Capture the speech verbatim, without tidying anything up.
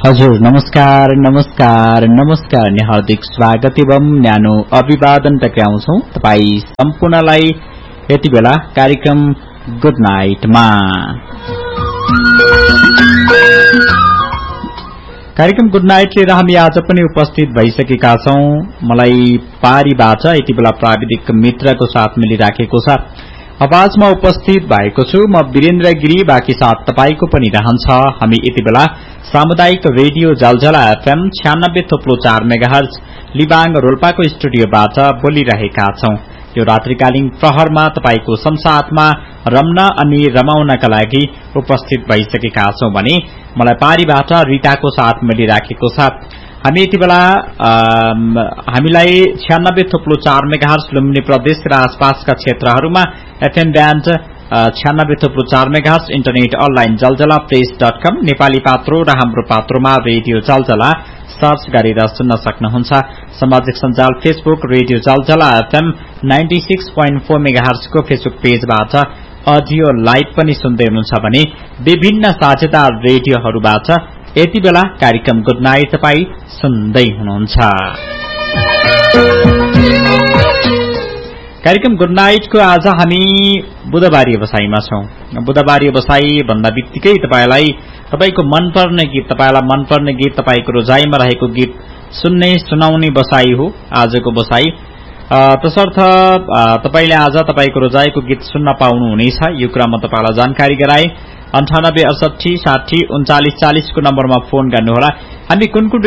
हजुर नमस्कार नमस्कार नमस्कार अनि हार्दिक स्वागत एवं न्यानो अभिवादन टक्राउँछौं तपाई सम्पूर्णलाई यति बेला कार्यक्रम गुड नाइटमा। कार्यक्रम गुड नाइट लिएर हामी आज पनि उपस्थित भइसकेका छौं। मलाई पारीबाट यति बेला प्राविधिक मित्रको साथ मिलिराखेको छ। आवाजमा उपस्थित भएको छु म वीरेन्द्र गिरी। बाँकी साथ तपाईको पनि रहन्छ। हामी यति बेला सामुदायिक रेडियो जलझला एफएम छ्यानब्बे थोप्लो चार मेगाहर्ज लिबाङ रोल्पाको स्टुडियोबाट बोलिरहेका छौं। यो रात्रिकालीन प्रहरमा तपाईको संसाथमा रम्न अनि रमाउनका लागि उपस्थित भइसकेका छौं भने मलाई पारीबाट रिताको साथ मिलिराखेको छ। हामी यति बेला हामीलाई छ्यानब्बे थोप्लो चार मेगाहर्ज लुम्बिनी प्रदेश र आसपासका क्षेत्रहरूमा एफएम ब्यान्ड छ्यानब्बे थोप्लो चार मेगाहर्ज इन्टरनेट अनलाइन जलजला प्रेस डट कम नेपाली पात्रो र हाम्रो पात्रोमा रेडियो जलजला सर्च गरेर सुन्न सक्नुहुन्छ। सामाजिक सञ्जाल फेसबुक रेडियो जलजला FM ninety six point four मेगाहर्जको Facebook पेजबाट audio live पनि सुन्दै हुनुहुन्छ भने विभिन्न साझेदार रेडियोहरूबाट यति बेला कार्यक्रम गुड नाइट तपाई सुन्दै हुनुहुन्छ। कार्यक्रम गुड नाइटको आज हामी बुधबारी बसाईमा छौं। बुधबारी बसाई भन्दा बित्तिकै तपाईलाई तपाईको मनपर्ने गीत तपाईलाई मनपर्ने गीत तपाईको रोजाइमा रहेको गीत सुन्ने सुनाउने बसाई हो आजको बसाई। तसर्थ तपाईले आज तपाईको रोजाइको गीत सुन्न पाउनुहुनेछ। यो कुरा म तपाईलाई जानकारी गराए। अन्ठानब्बे अडसठी साठी उन्चालिस चालिस को नम्बरमा फोन गर्नुहोला। हामी कुन कुन